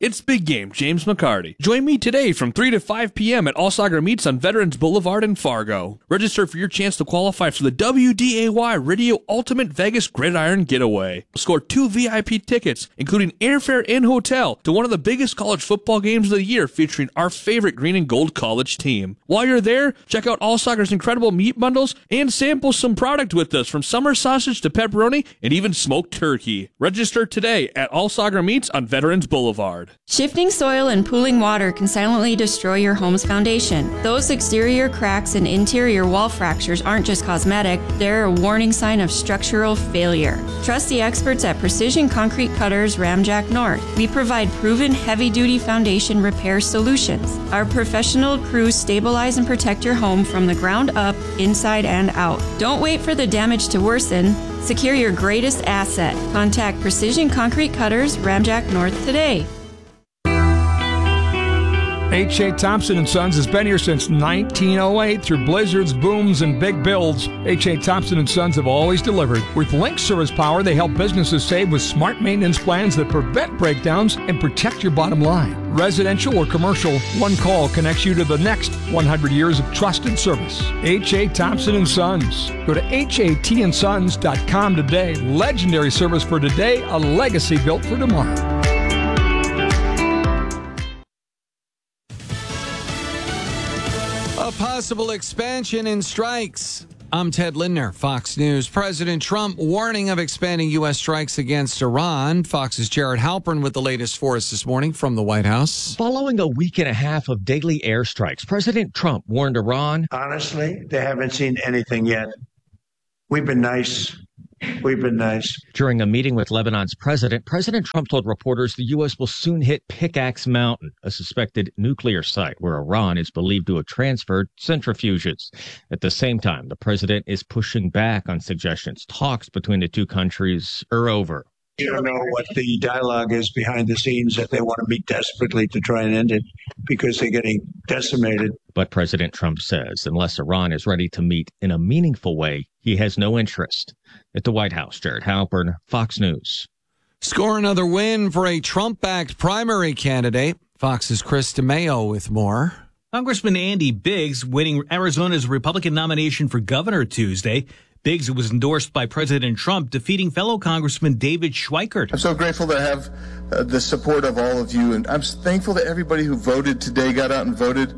It's Big Game, James McCarty. Join me today from 3 to 5 p.m. at All Soccer Meets on Veterans Boulevard in Fargo. Register for your chance to qualify for the WDAY Radio Ultimate Vegas Gridiron Getaway. Score 2 VIP tickets, including airfare and hotel, to one of the biggest college football games of the year featuring our favorite green and gold college team. While you're there, check out All Soccer's incredible meat bundles and sample some product with us, from summer sausage to pepperoni and even smoked turkey. Register today at All Soccer Meets on Veterans Boulevard. Shifting soil and pooling water can silently destroy your home's foundation. Those exterior cracks and interior wall fractures aren't just cosmetic, they're a warning sign of structural failure. Trust the experts at Precision Concrete Cutters Ramjack North. We provide proven heavy-duty foundation repair solutions. Our professional crews stabilize and protect your home from the ground up, inside and out. Don't wait for the damage to worsen. Secure your greatest asset. Contact Precision Concrete Cutters Ramjack North today. H.A. Thompson & Sons has been here since 1908. Through blizzards, booms, and big builds, H.A. Thompson & Sons have always delivered. With Link Service Power, they help businesses save with smart maintenance plans that prevent breakdowns and protect your bottom line. Residential or commercial, one call connects you to the next 100 years of trusted service. H.A. Thompson & Sons. Go to hatandsons.com today. Legendary service for today, a legacy built for tomorrow. A possible expansion in strikes. I'm Ted Lindner, Fox News. President Trump warning of expanding U.S. strikes against Iran. Fox's Jared Halpern with the latest for us this morning from the White House. Following a week and a half of daily airstrikes, President Trump warned Iran. Honestly, they haven't seen anything yet. We've been nice. During a meeting with Lebanon's president, President Trump told reporters the U.S. will soon hit Pickaxe Mountain, a suspected nuclear site where Iran is believed to have transferred centrifuges. At the same time, the president is pushing back on suggestions talks between the two countries are over. You don't know what the dialogue is behind the scenes, that they want to meet desperately to try and end it because they're getting decimated. But President Trump says unless Iran is ready to meet in a meaningful way, he has no interest. At the White House, Jared Halpern, Fox News. Score another win for a Trump-backed primary candidate. Fox's Chris DeMeo with more. Congressman Andy Biggs winning Arizona's Republican nomination for governor Tuesday. Biggs was endorsed by President Trump, defeating fellow Congressman David Schweikert. I'm so grateful to have the support of all of you, and I'm thankful that everybody who voted today got out and voted.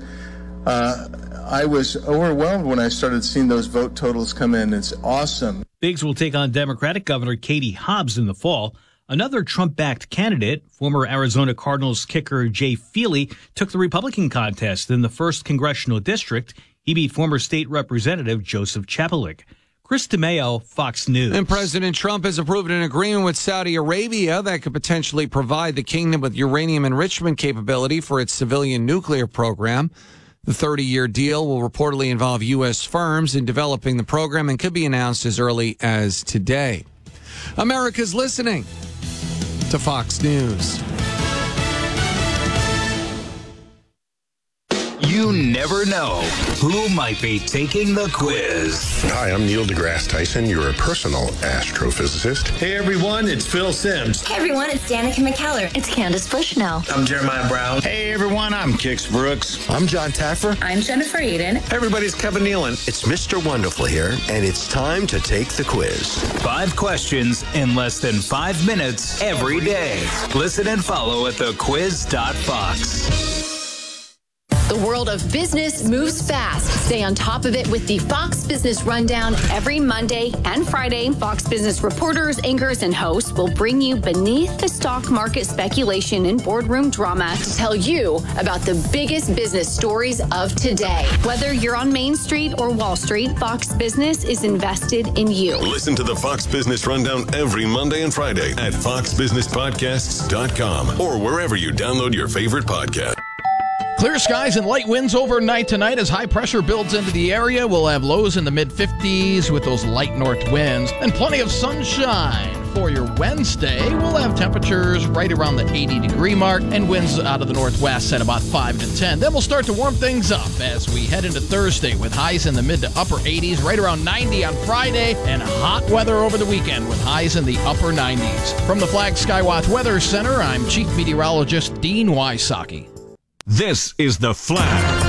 I was overwhelmed when I started seeing those vote totals come in. It's awesome. Biggs will take on Democratic Governor Katie Hobbs in the fall. Another Trump-backed candidate, former Arizona Cardinals kicker Jay Feely, took the Republican contest in the 1st Congressional District. He beat former state representative Joseph Chapelik. Chris DeMeo, Fox News. And President Trump has approved an agreement with Saudi Arabia that could potentially provide the kingdom with uranium enrichment capability for its civilian nuclear program. The 30-year deal will reportedly involve U.S. firms in developing the program and could be announced as early as today. America's listening to Fox News. You never know who might be taking the quiz. Hi, I'm Neil deGrasse Tyson, your personal astrophysicist. Hey everyone, it's Phil Simms. Hey everyone, it's Danica McKellar. It's Candace Bushnell. I'm Jeremiah Brown. Hey everyone, I'm Kix Brooks. I'm John Taffer. I'm Jennifer Eden. Hey everybody's Kevin Nealon. It's Mr. Wonderful here, and it's time to take the quiz. 5 questions in less than 5 minutes every day. Listen and follow at thequiz.fox. The world of business moves fast. Stay on top of it with the Fox Business Rundown every Monday and Friday. Fox Business reporters, anchors, and hosts will bring you beneath the stock market speculation and boardroom drama to tell you about the biggest business stories of today. Whether you're on Main Street or Wall Street, Fox Business is invested in you. Listen to the Fox Business Rundown every Monday and Friday at foxbusinesspodcasts.com or wherever you download your favorite podcast. Clear skies and light winds overnight tonight as high pressure builds into the area. We'll have lows in the mid-50s with those light north winds and plenty of sunshine for your Wednesday. We'll have temperatures right around the 80-degree mark and winds out of the northwest at about 5 to 10. Then we'll start to warm things up as we head into Thursday with highs in the mid to upper 80s, right around 90 on Friday, and hot weather over the weekend with highs in the upper 90s. From the Flag Skywatch Weather Center, I'm Chief Meteorologist Dean Wysocki. This is The Flag.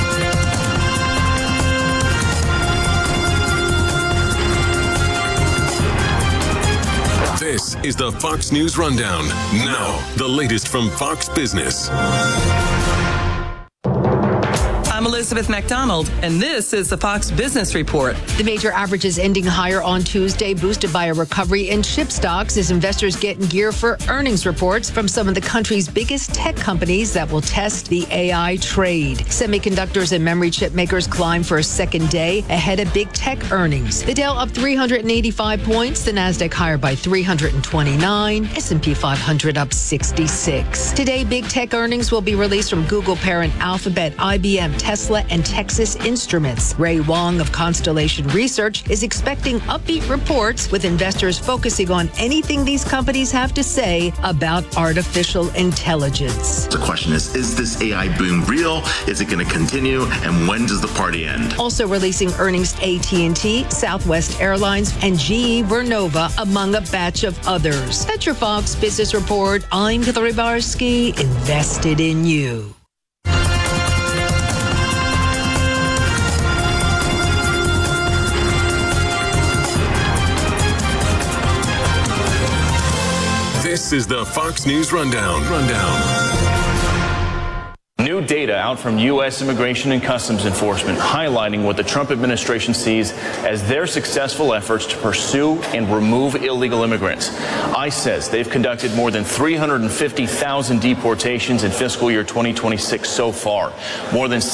This is the Fox News Rundown. Now, the latest from Fox Business. I'm Elizabeth McDonald, and this is the Fox Business Report. The major averages ending higher on Tuesday, boosted by a recovery in chip stocks as investors get in gear for earnings reports from some of the country's biggest tech companies that will test the AI trade. Semiconductors and memory chip makers climb for a second day ahead of big tech earnings. The Dow up 385 points, the Nasdaq higher by 329, S&P 500 up 66. Today, big tech earnings will be released from Google parent Alphabet, IBM, Tesla, and Texas Instruments. Ray Wang of Constellation Research is expecting upbeat reports, with investors focusing on anything these companies have to say about artificial intelligence. The question is this AI boom real? Is it going to continue? And when does the party end? Also releasing earnings, AT&T, Southwest Airlines, and GE Vernova, among a batch of others. That's your Fox Business Report. I'm Heather Rybarski, invested in you. This is the Fox News Rundown. New data out from U.S. Immigration and Customs Enforcement highlighting what the Trump administration sees as their successful efforts to pursue and remove illegal immigrants. ICE says they've conducted more than 350,000 deportations in fiscal year 2026 so far. More than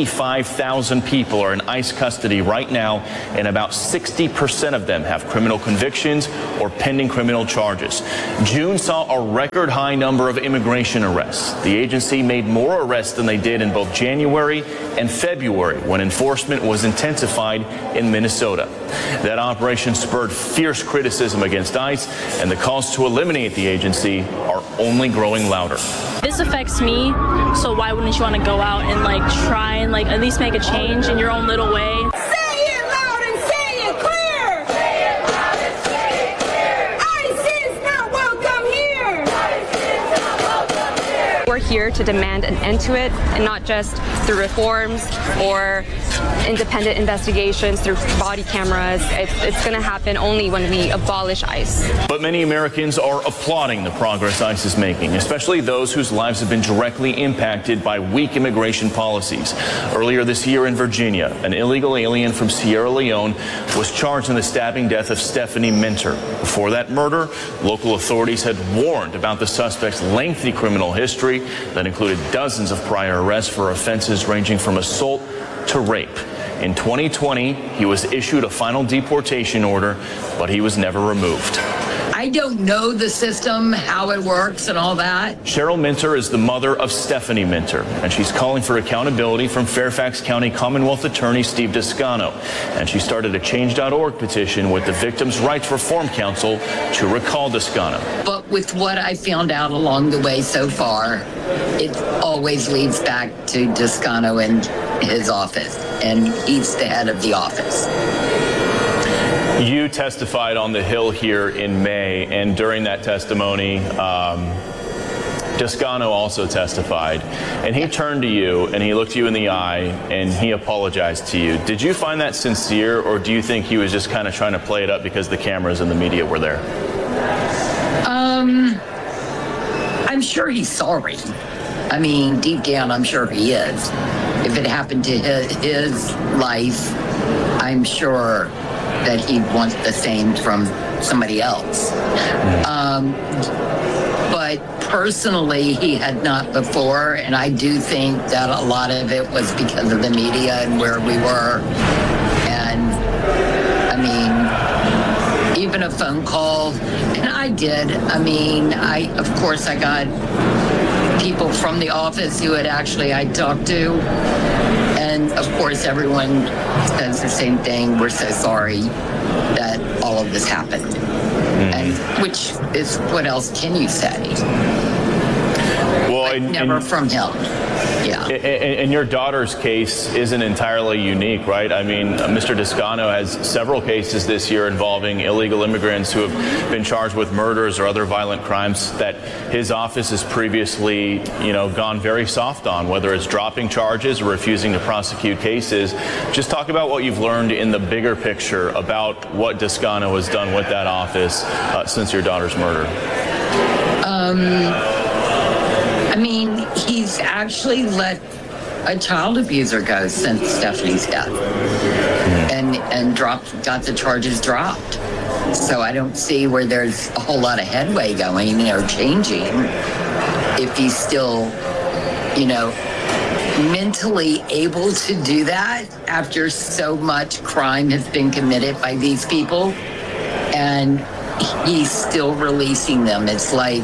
65,000 people are in ICE custody right now, and about 60% of them have criminal convictions or pending criminal charges. June saw a record high number of immigration arrests. The agency made more arrests than they did in both January and February, when enforcement was intensified in Minnesota. That operation spurred fierce criticism against ICE, and the calls to eliminate the agency are only growing louder. This affects me, so why wouldn't you want to go out and try and at least make a change in your own little way? Say it loud and say it clear! Say it loud and say it clear! ICE is not welcome here! ICE is not welcome here! We're here to demand an end to it, and not just through reforms or independent investigations through body cameras. It's going to happen only when we abolish ICE. But many Americans are applauding the progress ICE is making, especially those whose lives have been directly impacted by weak immigration policies. Earlier this year in Virginia, an illegal alien from Sierra Leone was charged in the stabbing death of Stephanie Minter. Before that murder, local authorities had warned about the suspect's lengthy criminal history that included dozens of prior arrests for offenses ranging from assault to rape. In 2020, he was issued a final deportation order, but he was never removed. I don't know the system, how it works and all that. Cheryl Minter is the mother of Stephanie Minter, and she's calling for accountability from Fairfax County Commonwealth Attorney Steve Descano. And she started a Change.org petition with the Victims' Rights Reform Council to recall Descano. But with what I found out along the way so far, it always leads back to Descano and his office, and he's the head of the office. You testified on the Hill here in May, and during that testimony, Descano also testified, and he turned to you and he looked you in the eye and he apologized to you. Did you find that sincere, or do you think he was just kind of trying to play it up because the cameras and the media were there? I'm sure he's sorry. I mean, deep down, I'm sure he is. If it happened to his life, I'm sure that he'd want the same from somebody else. But personally, he had not before, and I do think that a lot of it was because of the media and where we were. And I mean, even a phone call, and I did. I mean, of course I got people from the office who had I talked to. And of course, everyone says the same thing. We're so sorry that all of this happened. And which is, what else can you say? Well, never from him. Yeah. And your daughter's case isn't entirely unique, right? I mean, Mr. Toscano has several cases this year involving illegal immigrants who have been charged with murders or other violent crimes that his office has previously, gone very soft on, whether it's dropping charges or refusing to prosecute cases. Just talk about what you've learned in the bigger picture about what Toscano has done with that office since your daughter's murder. I mean, he's actually let a child abuser go since Stephanie's death, and got the charges dropped. So I don't see where there's a whole lot of headway going or changing if he's still, mentally able to do that after so much crime has been committed by these people, and he's still releasing them. It's like,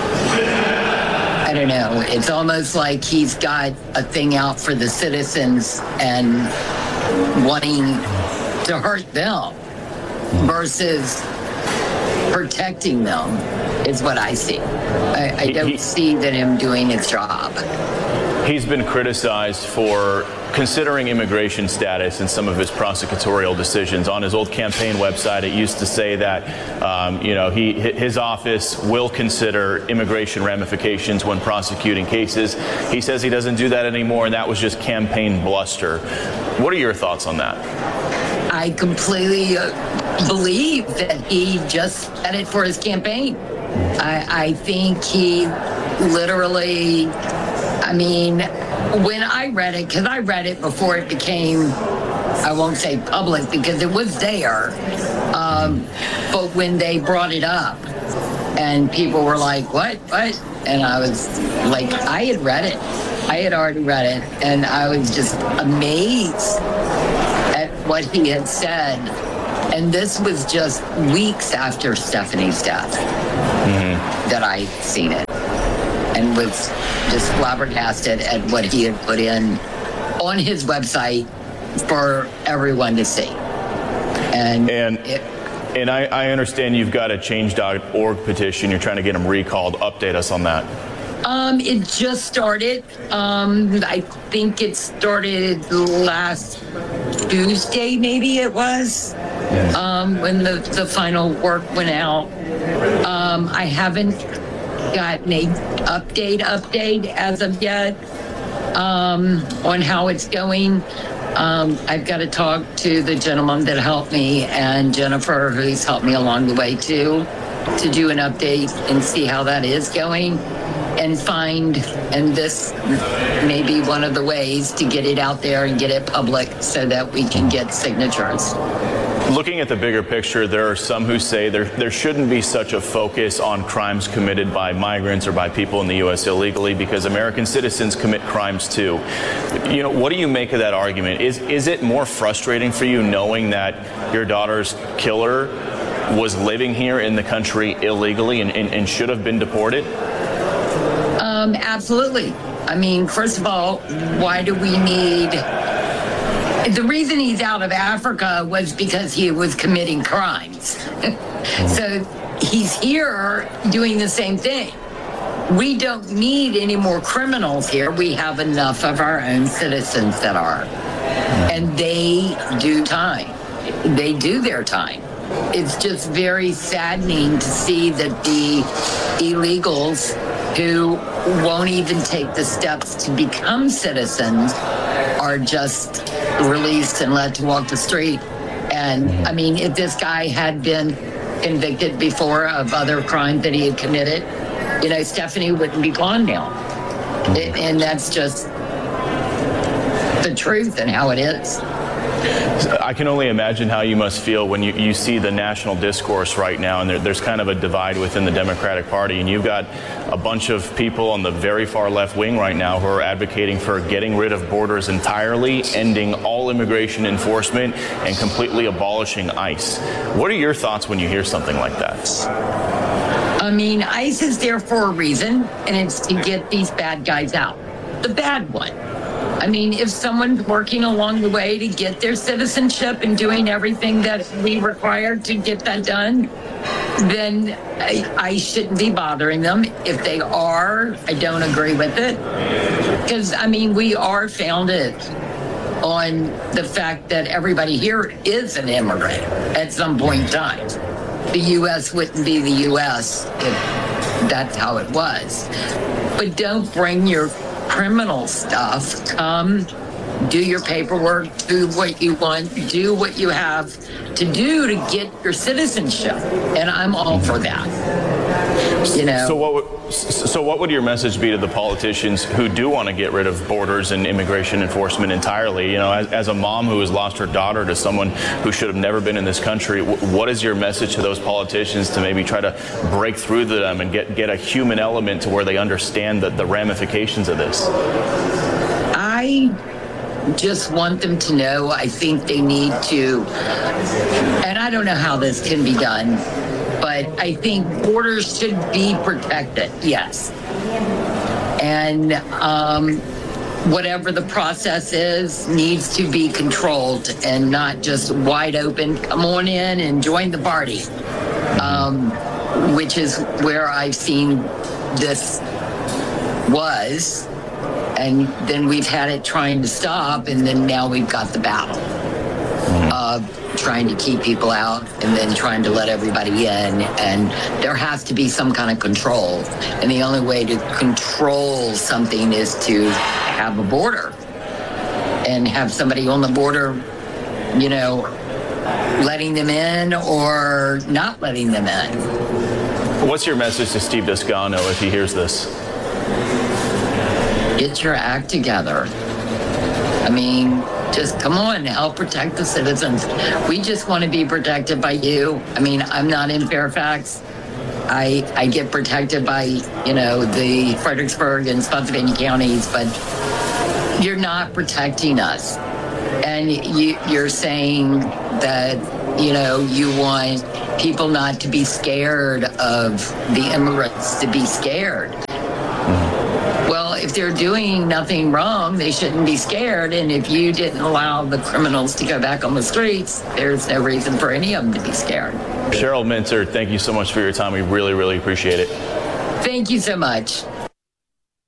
I don't know. It's almost like he's got a thing out for the citizens and wanting to hurt them versus protecting them is what I see. I don't see that him doing his job. He's been criticized for considering immigration status in some of his prosecutorial decisions. On his old campaign website, it used to say that, his office will consider immigration ramifications when prosecuting cases. He says he doesn't do that anymore, and that was just campaign bluster. What are your thoughts on that? I completely believe that he just said it for his campaign. I think he literally, when I read it, because I read it before it became, I won't say public because it was there, but when they brought it up and people were like, what? And I was like, I had read it. I had already read it, and I was just amazed at what he had said. And this was just weeks after Stephanie's death that I seen it, and was just flabbergasted at what he had put in on his website for everyone to see. And I understand you've got a change.org petition. You're trying to get him recalled. Update us on that. It just started. I think it started last Tuesday, maybe it was, when the final work went out. I haven't gotten a update as of yet on how it's going. I've got to talk to the gentleman that helped me and Jennifer, who's helped me along the way too, to do an update and see how that is going, and this may be one of the ways to get it out there and get it public so that we can get signatures. Looking at the bigger picture, there are some who say there shouldn't be such a focus on crimes committed by migrants or by people in the U.S. illegally, because American citizens commit crimes too. What do you make of that argument? Is it more frustrating for you knowing that your daughter's killer was living here in the country illegally and should have been deported? Absolutely. First of all, why do we need... The reason he's out of Africa was because he was committing crimes. So he's here doing the same thing. We don't need any more criminals here. We have enough of our own citizens that are. And they do time. They do their time. It's just very saddening to see that the illegals who won't even take the steps to become citizens are just released and let to walk the street. And if this guy had been convicted before of other crimes that he had committed, Stephanie wouldn't be gone now. And that's just the truth and how it is. I can only imagine how you must feel when you see the national discourse right now, and there's kind of a divide within the Democratic Party, and you've got a bunch of people on the very far left wing right now who are advocating for getting rid of borders entirely, ending all immigration enforcement, and completely abolishing ICE. What are your thoughts when you hear something like that? ICE is there for a reason, and it's to get these bad guys out. The bad one. If someone's working along the way to get their citizenship and doing everything that we require to get that done, then I shouldn't be bothering them. If they are, I don't agree with it. Because, I mean, we are founded on the fact that everybody here is an immigrant at some point in time. The U.S. wouldn't be the U.S. if that's how it was. But don't bring your criminal stuff. Come, do your paperwork, do what you want, do what you have to do to get your citizenship. And I'm all for that. You know. So what would your message be to the politicians who do want to get rid of borders and immigration enforcement entirely? You know, as a mom who has lost her daughter to someone who should have never been in this country, what is your message to those politicians to maybe try to break through to them and get a human element to where they understand the ramifications of this? I just want them to know, I think they need to, and I don't know how this can be done, but I think borders should be protected, yes. And whatever the process is needs to be controlled and not just wide open, come on in and join the party, which is where I've seen this was. And then we've had it trying to stop, and then now we've got the battle of trying to keep people out and then trying to let everybody in. And there has to be some kind of control. And the only way to control something is to have a border and have somebody on the border, you know, letting them in or not letting them in. What's your message to Steve Descano if he hears this? Get your act together. I mean, just come on, help protect the citizens. We just want to be protected by you. I mean, I'm not in Fairfax. I get protected by, you know, the Fredericksburg and Spotsylvania counties, but you're not protecting us. And you're saying that, you know, you want people not to be scared of the immigrants, to be scared. Well, if they're doing nothing wrong, they shouldn't be scared. And if you didn't allow the criminals to go back on the streets, there's no reason for any of them to be scared. Cheryl Minter, thank you so much for your time. We really, really appreciate it. Thank you so much.